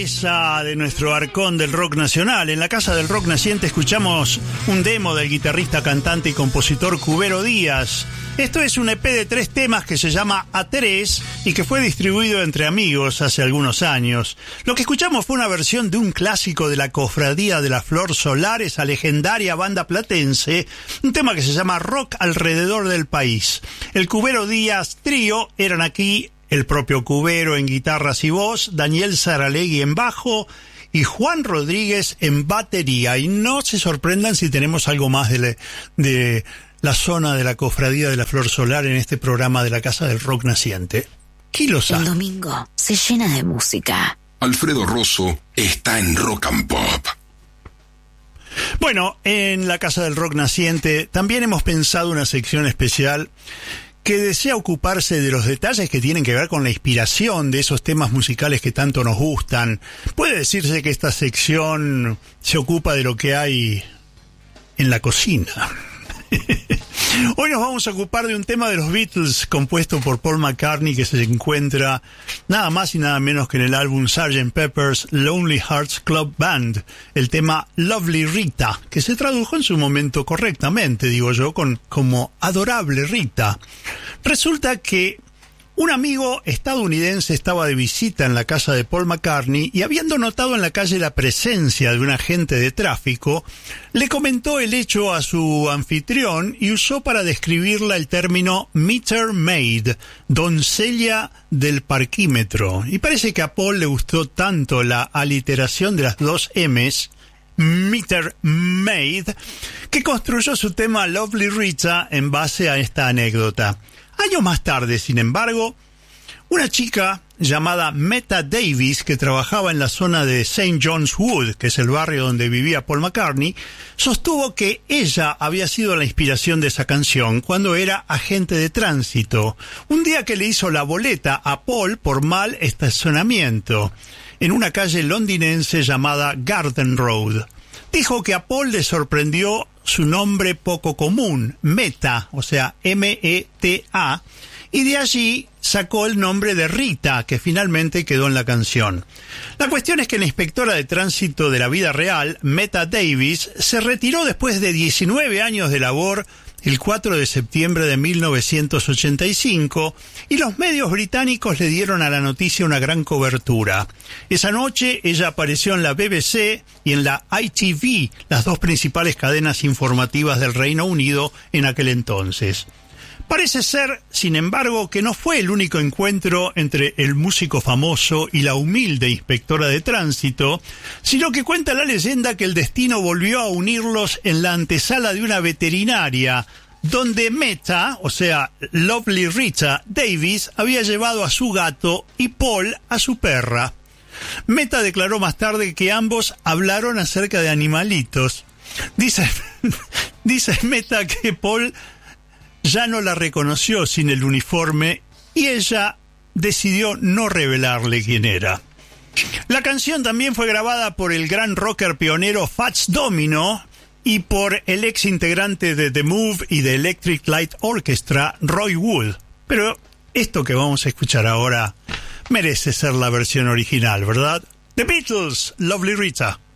De nuestro arcón del rock nacional. En la Casa del Rock Naciente escuchamos un demo del guitarrista, cantante y compositor Cubero Díaz. Esto es un EP de 3 temas que se llama A3 y que fue distribuido entre amigos hace algunos años. Lo que escuchamos fue una versión de un clásico de la Cofradía de la Flor Solar, esa legendaria banda platense, un tema que se llama Rock alrededor del país. El Cubero Díaz Trío eran aquí el propio Cubero en guitarras y voz, Daniel Saralegui en bajo y Juan Rodríguez en batería. Y no se sorprendan si tenemos algo más de la zona de la Cofradía de la Flor Solar en este programa de la Casa del Rock Naciente. Kilosa. El domingo se llena de música. Alfredo Rosso está en Rock and Pop. Bueno, en la Casa del Rock Naciente también hemos pensado una sección especial que desea ocuparse de los detalles que tienen que ver con la inspiración de esos temas musicales que tanto nos gustan. Puede decirse que esta sección se ocupa de lo que hay en la cocina. Hoy nos vamos a ocupar de un tema de los Beatles compuesto por Paul McCartney que se encuentra nada más y nada menos que en el álbum Sgt. Pepper's Lonely Hearts Club Band, el tema Lovely Rita, que se tradujo en su momento correctamente, digo yo, como Adorable Rita. Resulta que un amigo estadounidense estaba de visita en la casa de Paul McCartney y, habiendo notado en la calle la presencia de un agente de tráfico, le comentó el hecho a su anfitrión y usó para describirla el término meter maid, doncella del parquímetro. Y parece que a Paul le gustó tanto la aliteración de las dos M's, meter maid, que construyó su tema Lovely Rita en base a esta anécdota. Años más tarde, sin embargo, una chica llamada Meta Davis, que trabajaba en la zona de St. John's Wood, que es el barrio donde vivía Paul McCartney, sostuvo que ella había sido la inspiración de esa canción cuando era agente de tránsito, un día que le hizo la boleta a Paul por mal estacionamiento en una calle londinense llamada Garden Road. Dijo que a Paul le sorprendió su nombre poco común, Meta, o sea, M-E-T-A, y de allí sacó el nombre de Rita, que finalmente quedó en la canción. La cuestión es que la inspectora de tránsito de la vida real, Meta Davis, se retiró después de 19 años de labor el 4 de septiembre de 1985, y los medios británicos le dieron a la noticia una gran cobertura. Esa noche ella apareció en la BBC y en la ITV, las dos principales cadenas informativas del Reino Unido en aquel entonces. Parece ser, sin embargo, que no fue el único encuentro entre el músico famoso y la humilde inspectora de tránsito, sino que cuenta la leyenda que el destino volvió a unirlos en la antesala de una veterinaria, donde Meta, o sea, Lovely Rita Davis, había llevado a su gato y Paul a su perra. Meta declaró más tarde que ambos hablaron acerca de animalitos. Dice Meta que Paul ya no la reconoció sin el uniforme y ella decidió no revelarle quién era. La canción también fue grabada por el gran rocker pionero Fats Domino y por el ex integrante de The Move y de Electric Light Orchestra, Roy Wood. Pero esto que vamos a escuchar ahora merece ser la versión original, ¿verdad? The Beatles, Lovely Rita.